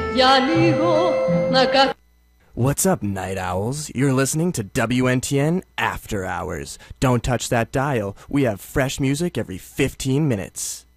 What's up, night owls? You're listening to WNTN After Hours. Don't touch that dial. We have fresh music every 15 minutes.